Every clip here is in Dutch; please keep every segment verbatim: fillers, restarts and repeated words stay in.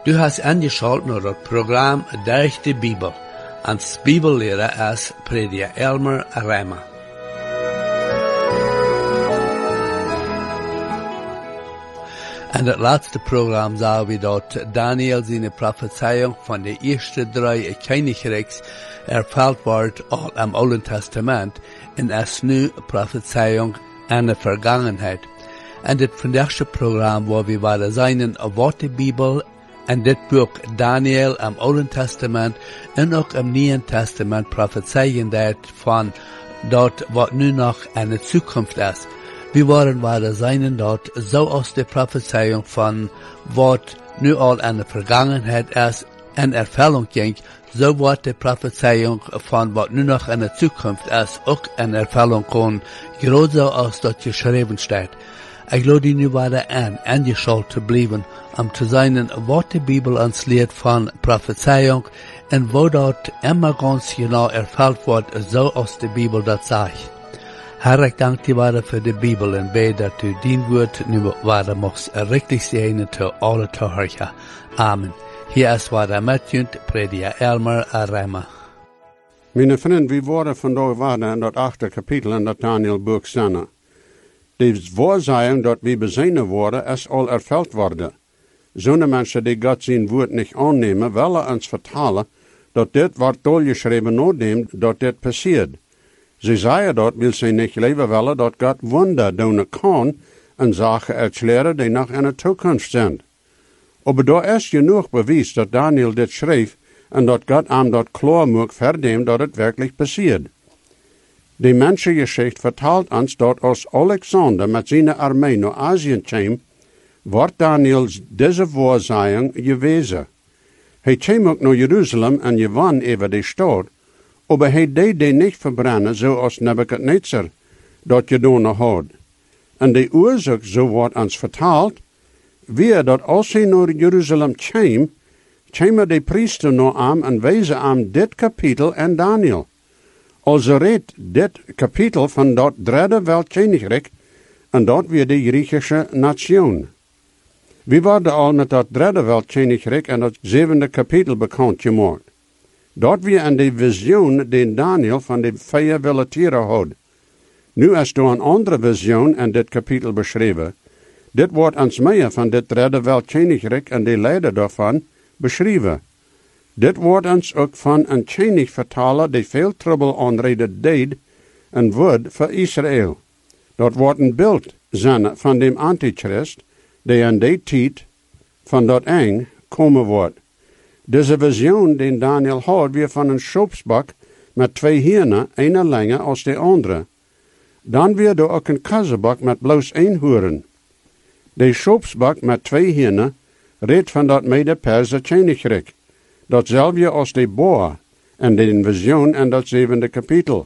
Du hast angeschaut naar het programma Durch die Bibel. Als Bibellehrer ist Prediger Elmer Reimer. In het laatste programma zagen we dat Daniel zijn Prophezeiung van de eerste drie Königreichs erfüllt wordt al im Oude Testament en als nu Prophezeiung aan de Vergangenheit. En dit vandaagse programma waar we waren zijn wat de Bibel en dit boek Daniel im Oude Testament en ook im Nieuwe Testament prophezeien dat van dat wat nu nog in de toekomst is. We waren waren zijn dat zoals de Prophezeiung van wat nu al in de Vergangenheit is en Erfüllung ging, so wordt de Prophezeiung van wat nu nog in de toekomst is ook in Erfüllung kon, groot zoals dat geschreven staat. Ik lade die nu waren aan, aangeschaut te blijven, om te zijn wat de Bibel ons leert van Prophezeiung en wo dat immer ganz genau erfüllt wordt, zoals de Bibel dat zegt. Herr, ik dank die waarde voor de Bibel en bid dat u dien woord nu waarde mocht richtig zijn te alle te horen. Amen. Hier is waarde met junt, Prediger Elmer Reimer. Meine vriend, we worden vandaag waarde in dat achte kapitel in dat Daniel-boek zijn. Die Waarzeiung, dat we bezinnen worden, is al erfüllt worden. Zo'n mensen die God zijn woord niet aannemen, willen ons vertalen dat dit wat dolgeschreven noodneemt, dat dit passiert. Ze zeggen dat, wil ze niet leven willen, dat God wonder doen kan en zaken uitleren die nog in de toekomst zijn. Maar daar is genoeg bewijs dat Daniel dit schreef en dat God hem dat klaar moet vernemen dat het werkelijk passiert. De mensengeschichte vertelt ons dat als Alexander met zijn armee naar Azië kwam, wordt Daniel deze waarzeging gewezen. Hij kwam ook naar Jeruzalem en gewann over de stad, maar hij deed die niet verbrennen zoals Nebuchadnezzar dat gedaan had. En de oorzaak, zo wordt ons vertaald, weer dat als hij naar Jeruzalem kwam, kwamen de priester naar hem en wezen hem dit kapitel en Daniel. Also redt dit kapitel van dat derde Weltkoninkrijk en dat weer de Griechische nation. We worden al met dat derde Weltkoninkrijk en dat zevende kapitel bekend gemaakt. Dat weer in de visioen die Daniel van de vier willen tieren had. Nu is er een andere visioen in dit kapitel beschreven. Dit wordt ons meer van dit derde Weltkoninkrijk en de leider daarvan beschreven. Dit wordt ons ook van een koning vertalen die veel trouble aanreden deed en wordt voor Israël. Dat wordt een beeld zijn van de antichrist die in die tijd van dat eng komen wordt. Deze visioen die Daniel had weer van een schopsbak met twee hieren, een langer als de andere. Dan weer er ook een kazzebak met bloos één hoeren. De schopsbak met twee hieren redt van dat Mede-Perse koninkrijk. Datzelfde als de boer en de visioen en dat zevende kapitel.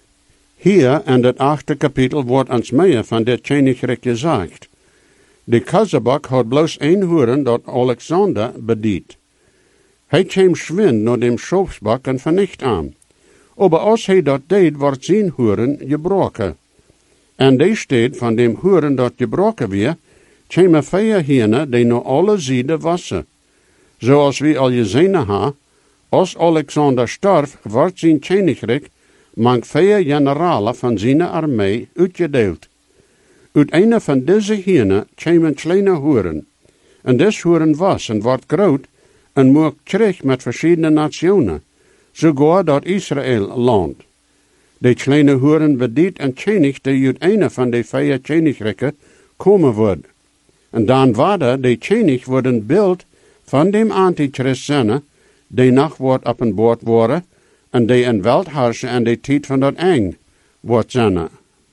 Hier in het achte kapitel wordt ons meer van dit koninkrijk gezegd. De kazzebak had bloos één hoeren dat Alexander bedient. Hij kwam schwind naar dem schopsbak en vernicht hem. Maar als hij dat deed, wordt zijn hoeren gebroken. En de steed van dem hoeren dat gebroken weer, kwamen vier hieren die naar alle zijden wassen. Zoals we al gezien hebben, als Alexander starf, wordt zijn koninkrijk mang vier generalen van zijn armee uitgedeeld. Uit een van deze hieren kwamen kleine hoeren. En deze hoeren was en wordt groot en moet terug met verschillende nationen, sogar dat Israël land. De kleine hoeren bedient een koning die uit een van de vier koninkrijken komen wordt. En dan wordt de koning wordt een beeld van dem antichrist zijn, die nog wordt op een boord worden, en die een weltherrscher en de tijd van dat eng wordt zijn.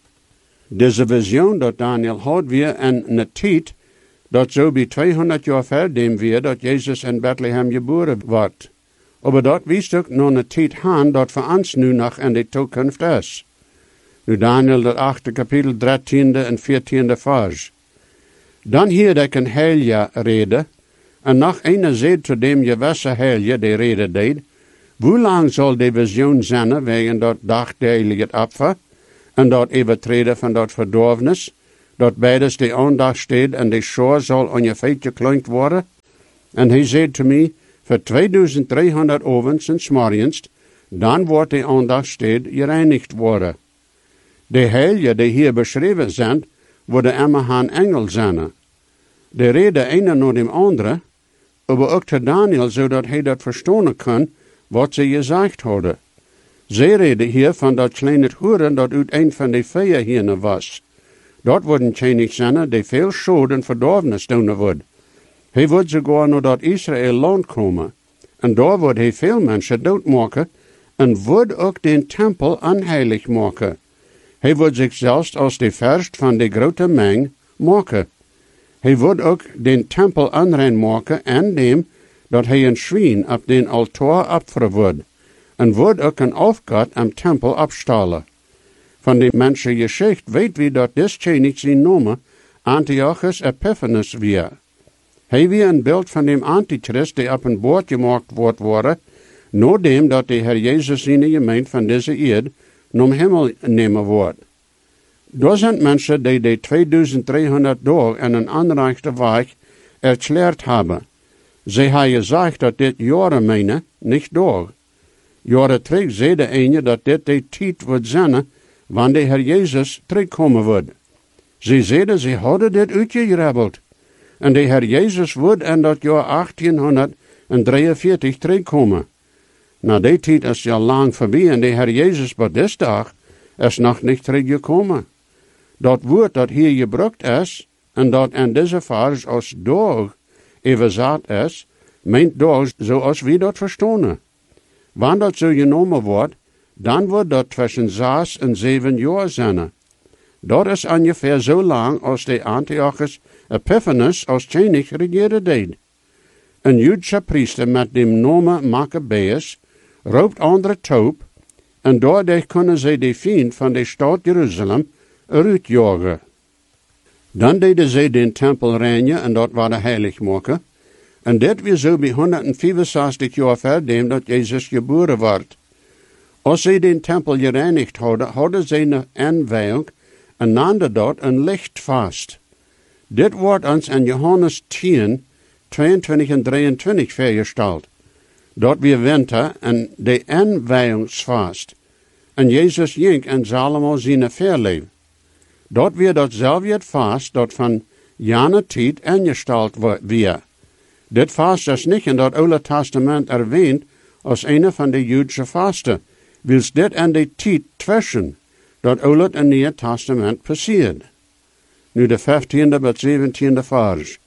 Deze visioen dat Daniel had weer in een tijd, dat zo bij tweehonderd jaar verder weer, dat Jezus in Bethlehem geboren wordt. Maar dat wist ook nog een tijd aan, dat voor ons nu nog in de toekomst is. Nu Daniel, dat achte kapitel, dertiende en veertiende vers. Dan hier ik een heilige rede, en nog een zei te dem gewisse heilige die rede deed, hoe lang zal de visioen zijn wegen dat dagdeilige opfer, en dat overtreden van dat verdorvenis, dat beides de aandacht steed en de schoor zal ongeveer gekleund worden? En hij zei te mij, voor tweeduizend ovens en smorgens, dan wordt de aandachtstede gereinigd worden. De heilige die hier beschreven zijn, worden immer een engel zijn. De reden ene naar dem andere, aber ook te Daniel, zodat hij dat verstaan kan, wat ze gezegd hadden. Ze reden hier van dat kleine hoeren dat uit een van de vier hier was. Dat worden tjenig zijn, die veel schoden verdorvenis doen wordt. Hij wordt sogar naar dat Israël land komen. En daar wordt hij veel mensen doodmaken, en wordt ook den tempel onheilig maken. Hij wordt zichzelf als de verst van de grote meng maken. Hij wordt ook den tempel onrein maken en dem dat hij een zwien op den altaar opferen wordt. En wordt ook een afgod am tempel opstalen. Van de mensen geschicht weet wie dat desjenig zijn noemen Antiochus Epiphanes weer. Hij weer een beeld van dem Antichrist die op een boord gemaakt wordt worden, nadat dat de Heer Jezus zijn gemeente van deze eerd naar hemel nemen wordt. Daar zijn mensen die de tweeduizend driehonderd dagen en een aanrechte weg erklärt hebben. Ze hebben gezegd dat dit jaren menen, niet dag. Jaren terug zei de ene dat dit de tijd wordt zijn, wanneer de Heer Jezus terugkomen wordt. Ze zeiden, ze hadden dit uitgerebeld. En de Heer Jezus wordt in dat jaar achttienhonderddrieënveertig terugkomen. Na die tijd is ja lang voorbij en de Heer Jezus bij deze dag is nog niet teruggekomen. Dat woord dat hier gebruikt is, en dat in deze vers als dag overzet is, meint dag zoals we dat verstaan. Wanneer dat zo genomen wordt, dan wordt dat tussen zes en zeven jaar zijn. Dat is ongeveer zo lang als de Antiochus Epiphanes als koning regeerde deed. Een Joodse priester met de naam Maccabeus roopt andere toop, en daardoor kunnen zij de vijand van de stad Jeruzalem eruit jagen. Dan deden zij den tempel reinigen en dat waren heilig maken. En dit weer zo bij honderdvijfenzestig jaar verdem dat Jezus geboren werd. Als zij den tempel gereinigd hadden, hadden zij een aanwijing en naamden dat een lichtvast. Dit wordt ons in Johannes tien, tweeëntwintig en drieëntwintig vergesteld. Dat weer winter en de aanwijingsvast. En Jezus ging en Salomo zijn verleven. Dat weer datzelfde het vast dat van jane tijd ingesteld weer. Dit vast is niet in dat Oude Testament erwähnt als een van de Joodse vasten, wils dit in de tijd tussen dat Oude en Nieuwe Testament passiert. Nu de vijftiende tot zeventiende vers.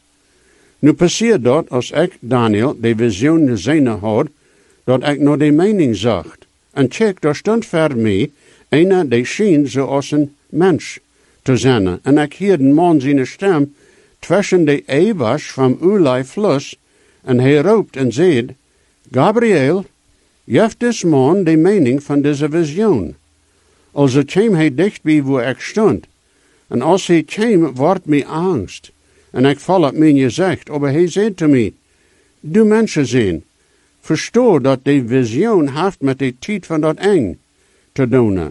Nu passiert dat als ik, Daniel, de visioen gezien had, dat ik naar de mening zag. En check, daar stond voor mij een die schien zoals een mens te zijn. En ik hoorde een man zijn stem tussen de eeuwers van Ulai Fluss, en hij roept en zei, Gabriel, geeft des man de mening van deze visioen. Also kwam hij dichtbij waar ik stond. En als hij kwam, wordt mij angst. En ik val op mijn gezicht, maar hij zei te mij, du mensen zijn, verstoor dat de visioen heeft met de tijd van dat eng te doen.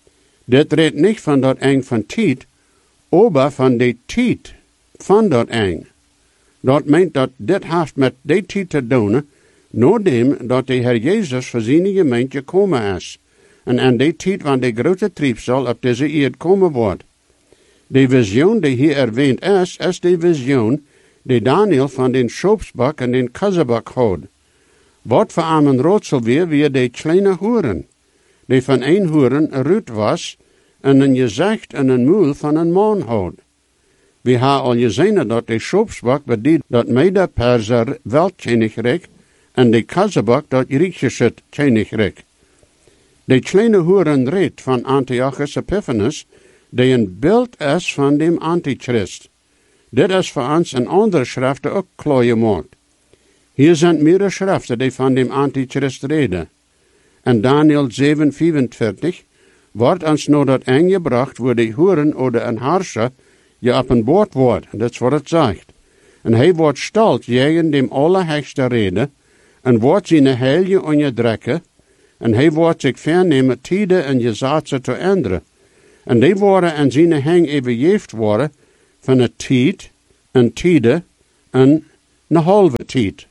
Dit redt niet van dat eng van tijd, maar van de tijd van dat eng. Dat meent dat dit heeft met de tijd te doen, nadat dat de Heer Jezus voor zijn gemeente gekomen is. En aan die tijd wanneer de grote triebsel op deze eerd komen wordt. De visioen die hier erwähnt is, is de visioen die Daniel van den Schopsbak en den Kazzebak had. Wat voor een raadsel weer, weer de kleine hoeren, die van een hoeren eruit was en een gezicht en een moel van een man had. We hebben al gezien dat de Schopsbak bedient dat Mede-Perser Weltkoninkrijk en de Kazzebak dat Griechische koninkrijk. De kleine hoeren redt van Antiochus Epiphanes, die een beeld is van dem Antichrist. Dit is voor ons in andere schriften ook klaar gemaakt. Hier zijn meerdere schriften die van dem Antichrist reden. En Daniel zeven vijfenveertig wordt ons naar dat ingebracht waar de hoeren oder een harscher je op een boord wordt. Dat is wat het zegt. En hij wordt stalt tegen dem allerhechste reden en wordt zijn heilige onderdrukken en hij wordt zich vernemen tijden en gezaten te änderen. En die worden aan zijn hang overgeeft worden van een tijd, een tijde en een halve tijd.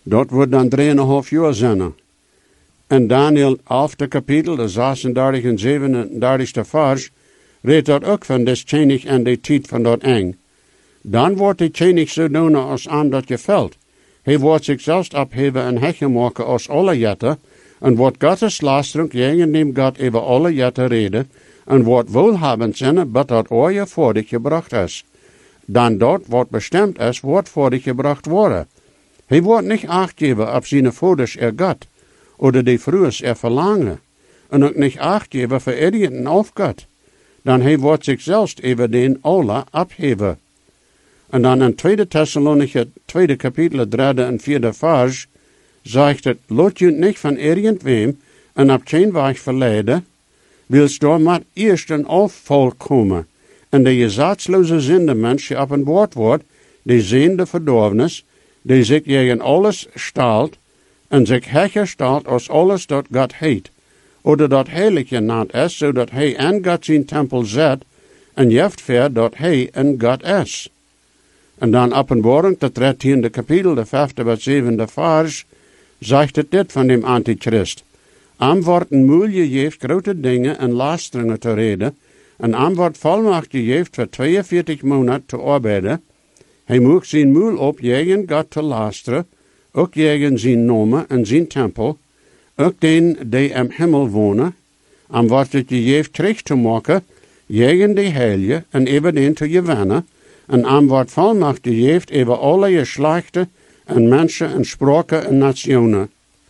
Dat wordt dan drieënhalf jaar zijn. En Daniel, elfde kapitel, de zesendertig en zevenendertigste vers, redt dat ook van des König en de tijd van dat eng. Dan wordt de König zo doen als aan dat je valt. Hij wordt zich zelfs opheven en hekje maken als alle jetten, en wordt Gottes lastering tegen dem God over alle jetten reden, en wordt wohlhabend zijn, dat dat oorje voor dich gebracht is. Dan dat wordt bestemd is, wordt voor dich gebracht worden. Hij wordt niet acht geven op zijn vaders er God, oder die vroers er verlangen, en ook niet acht geven voor iedereen auf God. Dan hij wordt zich zelfs over den alle opheven. En dan in tweede Thessalonicher, tweede kapitel, derde en vierde vers, zegt het, laat je niet van irgendwem en op geen weg verleiden, wilst door maar eerst een afval komen, en de gezaatsloze zindemensch op een woord wordt, die zien de verdorvenis, die zich tegen alles staalt, en zich hecher staalt als alles dat God heet, oder dat heilig genaamd is, zodat hij en God zijn tempel zet, en jeft ver dat hij en God is. En dan openbaring, de dertiende kapitel, de vijfde tot zevende vers, zegt het dit van dem Antichrist. Am wordt een moel gegeven grote dingen en lasteringen te reden, en am wordt volmacht gegeven voor tweeënveertig maanden te arbeiden. Hij moet zijn moel op tegen God te lasteren, ook tegen zijn nomen en zijn tempel, ook den die im hemel wonen. Am wordt het gegeven terug te maken, tegen de heilige en even den te gewinnen, en am wordt volmacht gegeven over alle geslachten en mensen en spraken en nationen.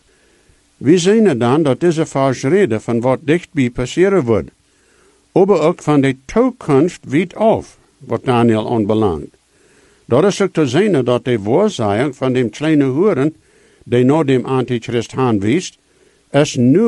We zien dan dat deze vers reden van wat dichtbij passeren wordt, maar ook van de toekomst weet af, wat Daniel aanbelangt. Dat is ook te zien dat de waarzeging van dem kleine hoeren, die naar dem Antichrist aanwijst, is nu